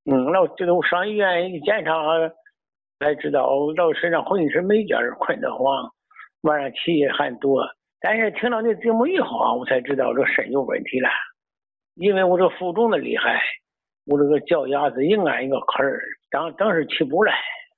那我上医院一检查才知道，到身上浑身没劲儿，困得慌，晚上起夜还多。但是听到你节目以后啊，我才知道这肾有问题了，因为我这浮肿的厉害，我这个脚丫子硬按一个坎儿，当时起不来。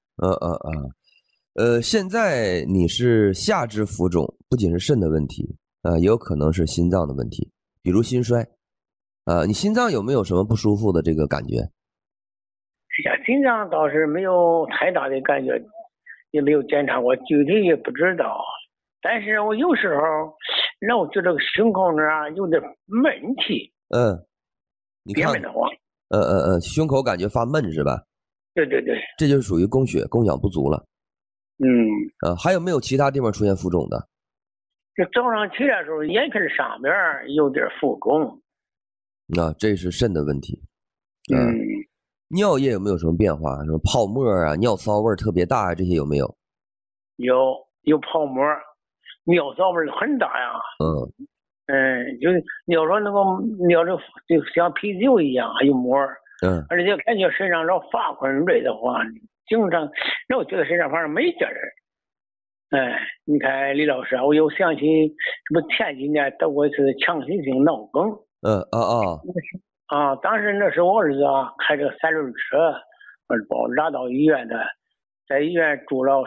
现在你是下肢浮肿，不仅是肾的问题也有可能是心脏的问题，比如心衰你心脏有没有什么不舒服的这个感觉？ 心脏倒是没有太大的感觉，也没有检查过，具体也不知道。但是我有时候让我觉得这个胸口那儿有点闷气， 你看憋闷的慌。 胸口感觉发闷是吧？ 对， 这就是属于供血供氧不足了。还有没有其他地方出现浮肿的？ 这早上起来的时候，眼皮上边有点浮肿。 这是肾的问题。尿液有没有什么变化？什么泡沫啊、尿骚味特别大这些有没有？ 有泡沫，尿骚味很大呀。就是尿说那个尿就像啤酒一样，还有沫。而且感觉身上老发困累的话，经常让我觉得身上反正没劲儿。你看李老师啊，我又想起这不前几年得过一次强心性脑梗。当时那时候我儿子开着3轮车把我拉到医院的，在医院住了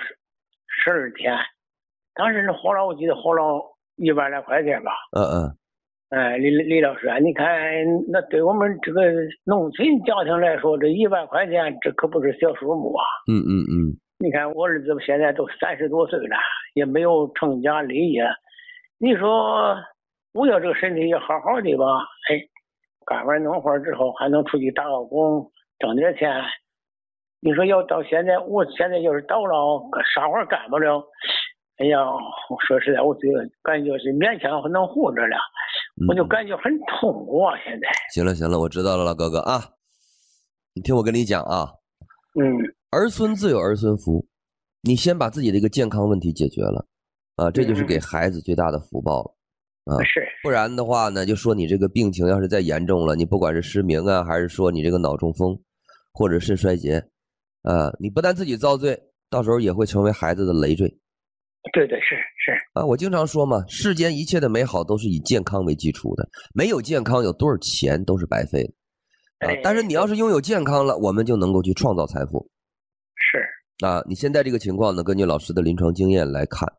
12天，当时我记得花了100来块钱吧。李老师啊，你看那对我们这个农村家庭来说，这100块钱这可不是小数目啊。你看我儿子现在都30多岁了，也没有成家立业。你说我要这个身体也好好的吧，干完农活之后还能出去打个工挣点钱。你说要到现在，我现在要是倒了啥活干不了，说实在，我就感觉是勉强能活着了，我就感觉很痛苦啊。现在行了，我知道了，老哥哥啊，你听我跟你讲啊。儿孙自有儿孙福，你先把自己的一个健康问题解决了这就是给孩子最大的福报了是， 不然的话呢，就说你这个病情要是再严重了，你不管是失明还是说你这个脑中风或者肾衰竭你不但自己遭罪，到时候也会成为孩子的累赘。 对，是我经常说嘛，世间一切的美好都是以健康为基础的，没有健康有多少钱都是白费的但是你要是拥有健康了，我们就能够去创造财富。 是你现在这个情况呢，根据老师的临床经验来看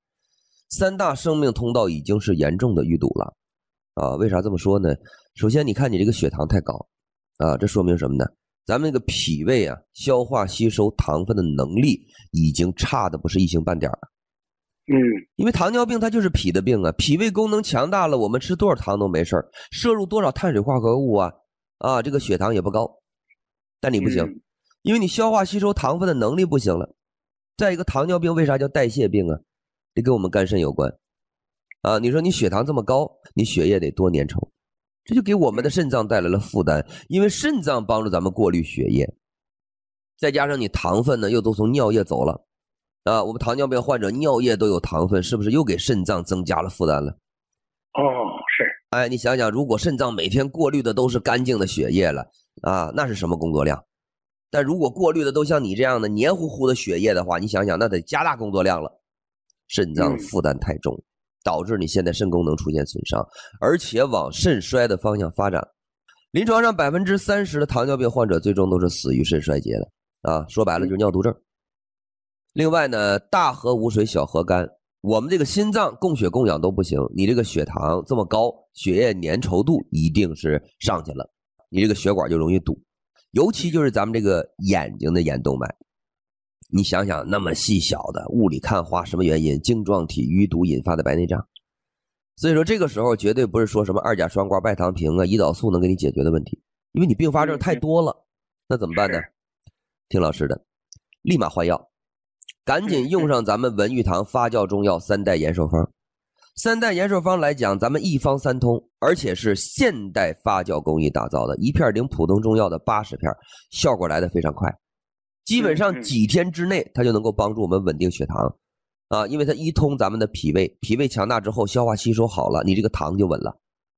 ，3大生命通道已经是严重的淤堵了为啥这么说呢？首先你看你这个血糖太高这说明什么呢？咱们这个脾胃消化吸收糖分的能力已经差的不是一星半点了。因为糖尿病它就是脾的病脾胃功能强大了，我们吃多少糖都没事儿，摄入多少碳水化合物这个血糖也不高。但你不行，因为你消化吸收糖分的能力不行了。再一个，糖尿病为啥叫代谢病这跟我们肝肾有关你说你血糖这么高，你血液得多粘稠，这就给我们的肾脏带来了负担，因为肾脏帮助咱们过滤血液，再加上你糖分呢又都从尿液走了我们糖尿病患者尿液都有糖分，是不是又给肾脏增加了负担了？ 是。 你想想，如果肾脏每天过滤的都是干净的血液了那是什么工作量？但如果过滤的都像你这样的黏糊糊的血液的话，你想想那得加大工作量了。肾脏负担太重，导致你现在肾功能出现损伤，而且往肾衰的方向发展。临床上30%的糖尿病患者最终都是死于肾衰竭的说白了就是尿毒症。另外呢，大河无水小河干，我们这个心脏供血供氧都不行，你这个血糖这么高，血液粘稠度一定是上去了，你这个血管就容易堵。尤其就是咱们这个眼睛的眼动脉，你想想那么细小的，雾里看花，什么原因？晶状体淤堵引发的白内障。所以说这个时候绝对不是说什么2甲双胍、拜糖平胰岛素能给你解决的问题，因为你并发症太多了。那怎么办呢？听老师的，立马换药，赶紧用上咱们文玉堂发酵中药3代延寿方。3代延寿方来讲，咱们一方三通，而且是现代发酵工艺打造的，一片顶普通中药的80片，效果来得非常快，基本上几天之内它就能够帮助我们稳定血糖因为它一通咱们的脾胃，脾胃强大之后消化吸收好了，你这个糖就稳了。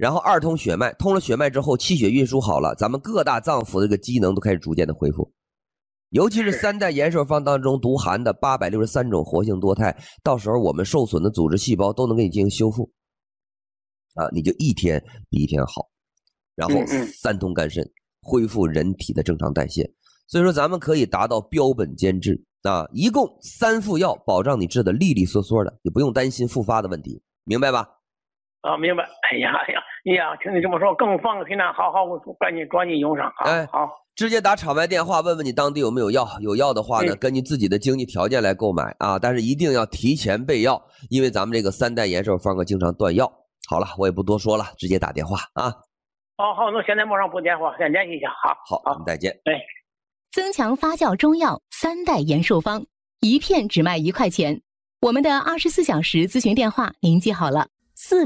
然后2通血脉，通了血脉之后，气血运输好了，咱们各大脏腑的这个机能都开始逐渐的恢复。尤其是3代延寿方当中独含的863种活性多肽，到时候我们受损的组织细胞都能给你进行修复啊，你就一天比一天好。然后3通肝肾，恢复人体的正常代谢。所以说咱们可以达到标本兼治啊，一共3副药，保障你治的利利索索的，也不用担心复发的问题，明白吧？ 啊，明白。哎呀，听你这么说更放心了。好，我赶紧抓紧用上。好， 直接打场外电话问问你当地有没有药，有药的话呢，根据自己的经济条件来购买啊，但是一定要提前备药，因为咱们这个3代延寿方经常断药。好了，我也不多说了，直接打电话啊。 好，那现在马上拨电话，先联系一下。好， 我们再见。 增强发酵中药3代延寿方，一片只卖1块钱。我们的24小时咨询电话您记好了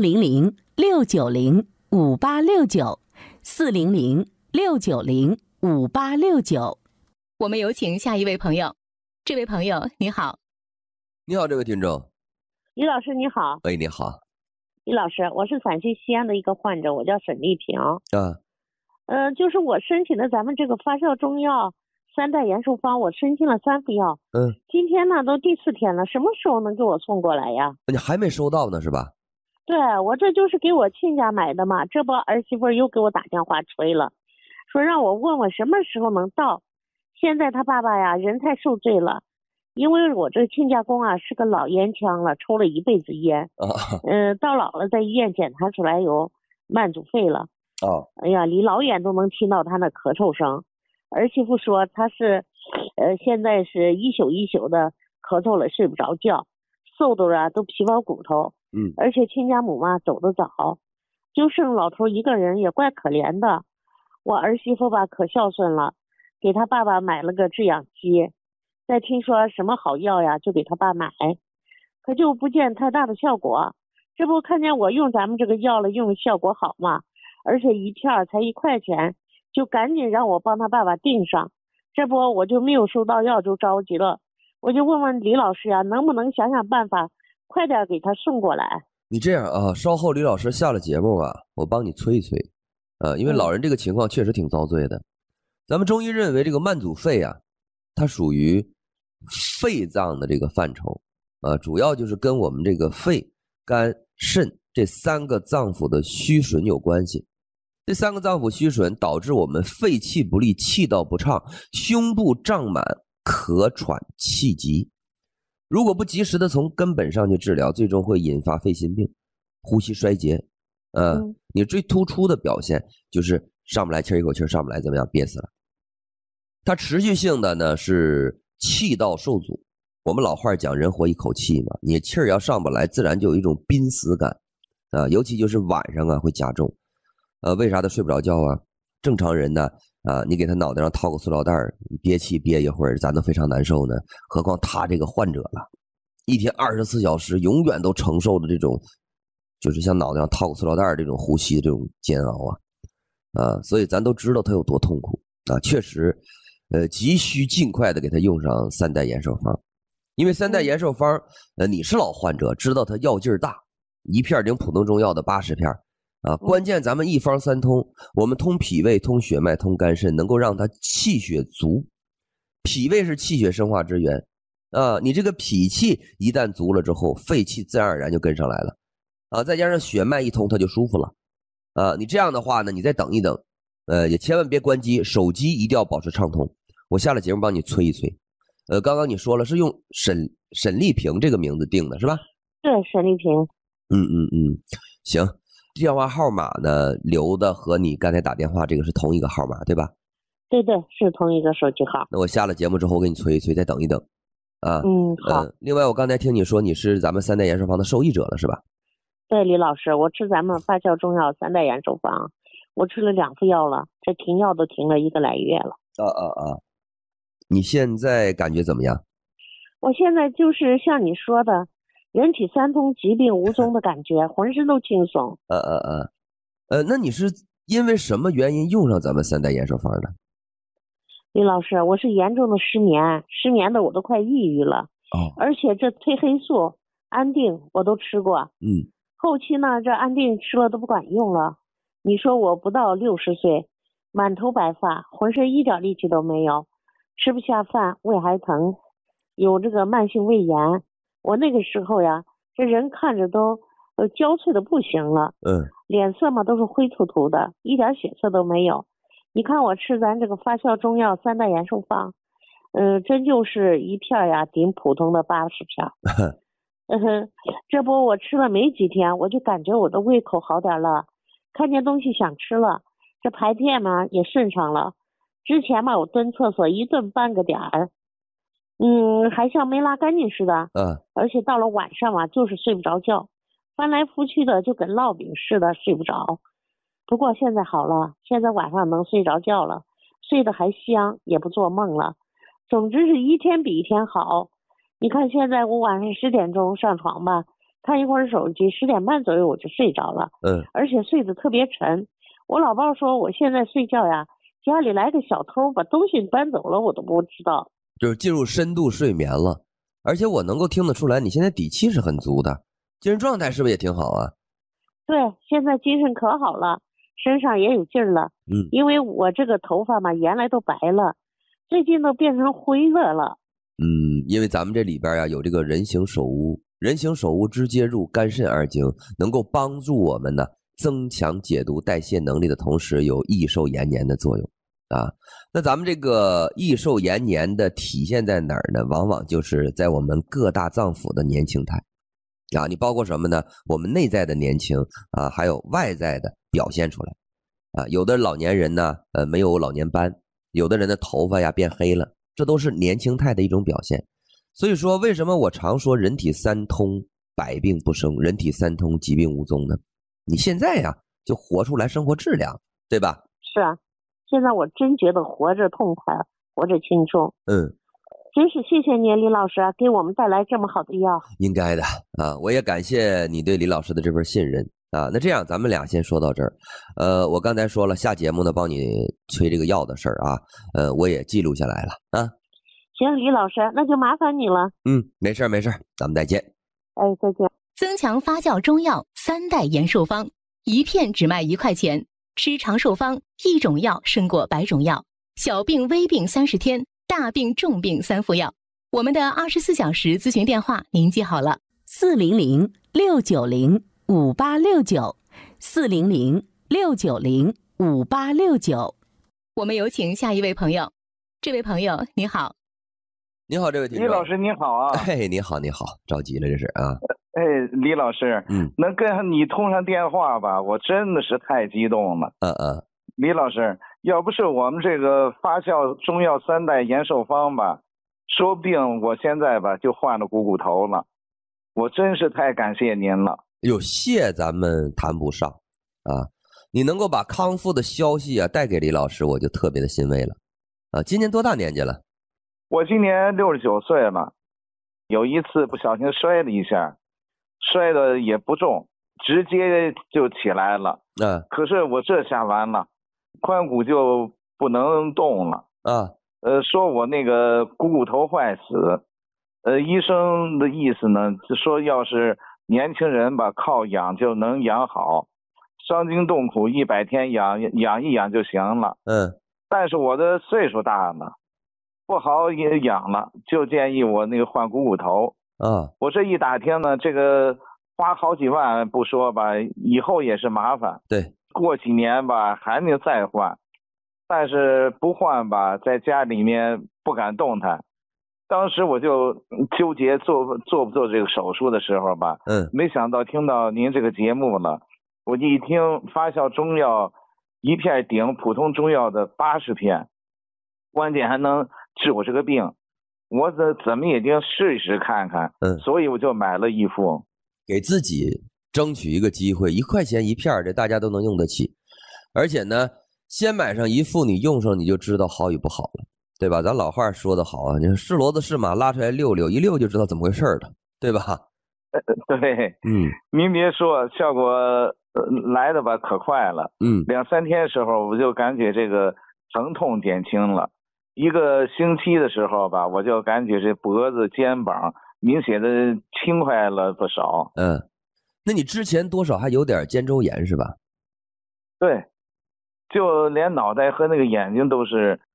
，400-690-5869，400-690-5869。我们有请下一位朋友。这位朋友你好。 你好，这位听众。 李老师你好。 你好。 李老师，我是陕西西安的一个患者，我叫沈丽萍。就是我申请的咱们这个发酵中药3代延寿方，我申请了3副药。今天呢都第4天了，什么时候能给我送过来呀？ 你还没收到呢是吧？ 对，我这就是给我亲家买的嘛，这不儿媳妇又给我打电话催了，说让我问问什么时候能到。现在他爸爸呀人太受罪了，因为我这个亲家公啊是个老烟枪了，抽了一辈子烟。到老了在医院检查出来有慢阻肺了。哎呀，离老远都能听到他那咳嗽声。儿媳妇说他是现在是一宿一宿的咳嗽了，睡不着觉，瘦的啊都皮包骨头。而且亲家母嘛走得早，就剩老头一个人，也怪可怜的。我儿媳妇吧可孝顺了，给他爸爸买了个制氧机，再听说什么好药呀就给他爸买，可就不见太大的效果。这不看见我用咱们这个药了，用的效果好嘛，而且一片才1块钱，就赶紧让我帮他爸爸订上。这不我就没有收到药就着急了，我就问问李老师呀，能不能想想办法快点给他送过来。 你这样啊，稍后李老师下了节目啊，我帮你催一催。因为老人这个情况确实挺遭罪的。咱们中医认为这个慢阻肺啊，它属于肺脏的这个范畴，主要就是跟我们这个肺、肝、肾这3个脏腑的虚损有关系。这3个脏腑虚损导致我们肺气不利，气道不畅，胸部胀满，咳喘气急。如果不及时的从根本上去治疗，最终会引发肺心病、呼吸衰竭。你最突出的表现就是上不来气，一口气上不来，怎么样，憋死了。它持续性的呢是气道受阻。我们老话讲人活一口气嘛，你气儿要上不来，自然就有一种濒死感尤其就是晚上啊会加重。为啥他睡不着觉啊？正常人呢你给他脑袋上套个塑料袋，你憋气憋一会儿，咱都非常难受呢。何况他这个患者了，一天24小时永远都承受着这种，就是像脑袋上套个塑料袋这种呼吸的这种煎熬所以咱都知道他有多痛苦确实，急需尽快的给他用上3代延寿方，因为3代延寿方，你是老患者，知道它药劲儿大，一片顶普通中药的80片。关键咱们一方3通，我们通脾胃、通血脉、通肝肾，能够让它气血足。脾胃是气血生化之源你这个脾气一旦足了之后，肺气自然而然就跟上来了再加上血脉一通，它就舒服了你这样的话呢，你再等一等，也千万别关机，手机一定要保持畅通。我下了节目帮你催一催。刚刚你说了是用沈丽萍这个名字定的是吧？ 对，沈丽萍。 行。电话号码呢留的和你刚才打电话这个是同一个号码对吧？ 对，是同一个手机号。 那我下了节目之后我给你催一催，再等一等好。 另外我刚才听你说你是咱们3代延寿方的受益者了是吧？ 对，李老师，我吃咱们发酵中药3代延寿方，我吃了2副药了，这停药都停了1个来月了。 你现在感觉怎么样？ 我现在就是像你说的，人体3通，疾病无踪的感觉，浑身都轻松。 那你是因为什么原因用上咱们3代延寿方的？ 李老师，我是严重的失眠的我都快抑郁了。而且这褪黑素、安定我都吃过。后期呢，这安定吃了都不管用了， 你说我不到60岁，满头白发，浑身一点力气都没有，吃不下饭，胃还疼，有这个慢性胃炎。我那个时候呀，这人看着都焦脆的不行了，脸色嘛都是灰秃秃的，一点血色都没有。你看我吃咱这个发酵中药3代延寿方，真就是一片呀顶普通的80片。这不我吃了没几天，我就感觉我的胃口好点了，看见东西想吃了，这排便嘛也顺畅了。之前嘛我蹲厕所一顿半个点儿，还像没拉干净似的。而且到了晚上嘛就是睡不着觉，翻来覆去的就跟烙饼似的睡不着。不过现在好了，现在晚上能睡着觉了，睡得还香，也不做梦了。总之是一天比一天好。你看现在我晚上10点钟上床吧，看一会儿手机，10点半左右我就睡着了。而且睡得特别沉。我老伴说我现在睡觉呀，家里来个小偷把东西搬走了我都不知道。 就是进入深度睡眠了。而且我能够听得出来你现在底气是很足的，精神状态是不是也挺好啊？ 对，现在精神可好了，身上也有劲儿了。因为我这个头发嘛原来都白了，最近都变成灰了。 因为咱们这里边呀有这个人形手乌，人形手乌直接入肝肾二经，能够帮助我们呢增强解毒代谢能力的同时，有益寿延年的作用啊。那咱们这个益寿延年的体现在哪儿呢？往往就是在我们各大脏腑的年轻态啊。你包括什么呢？我们内在的年轻啊，还有外在的表现出来啊。有的老年人呢，没有老年斑，有的人的头发呀变黑了。这都是年轻态的一种表现。所以说为什么我常说人体三通百病不生，人体三通疾病无踪呢？你现在呀就活出来生活质量，对吧？ 是啊，现在我真觉得活着痛快，活着轻松。真是谢谢你李老师给我们带来这么好的药。 应该的啊，我也感谢你对李老师的这份信任啊。那这样咱们俩先说到这儿。我刚才说了下节目呢帮你催这个药的事儿啊，我也记录下来了啊。 行，李老师，那就麻烦你了。 没事没事，咱们再见。 再见。 增强发酵中药3代延寿方，一片只卖1块钱，吃长寿方，1种药胜过100种药，小病微病30天，大病重病3副药。我们的24小时咨询电话您记好了，400-690-5869，400-690-5869。我们有请下一位朋友。这位朋友你好。 你好，这位听众。 李老师你好啊。 你好你好，着急了这是啊。 李老师，能跟你通上电话吧，我真的是太激动了。李老师，要不是我们这个发酵中药3代延寿方吧，说不定我现在吧就患了股骨头了。我真是太感谢您了。 谢咱们谈不上啊，你能够把康复的消息啊带给李老师，我就特别的欣慰了啊。今年多大年纪了？ 我今年69岁了。有一次不小心摔了一下，摔的也不重，直接就起来了。可是我这下完了，髋骨就不能动了。说我那个股骨头坏死。医生的意思呢，说要是年轻人吧，靠养就能养好，伤筋动骨100天养一养就行了。但是我的岁数大了，不好也养了，就建议我那个换股骨头。我这一打听呢，这个花好几万不说吧，以后也是麻烦。 对， 过几年吧还能再换，但是不换吧，在家里面不敢动弹。当时我就纠结做不做这个手术的时候吧，没想到听到您这个节目了，我一听发酵中药一片顶普通中药的80片，关键还能治我这个病，我怎么也定试一试看看。所以我就买了一副， 给自己争取一个机会，1块钱1片，这大家都能用得起。而且呢，先买上一副，你用上你就知道好与不好了，对吧？咱老话说得好啊，你是骡子是马拉出来溜溜，一溜就知道怎么回事了，对吧？ 对，您别说，效果来的吧可快了。2、3天的时候我就感觉这个疼痛减轻了，1个星期的时候吧，我就感觉这脖子肩膀明显的轻快了不少。 那你之前多少还有点肩周炎是吧？ 对，就连脑袋和那个眼睛都是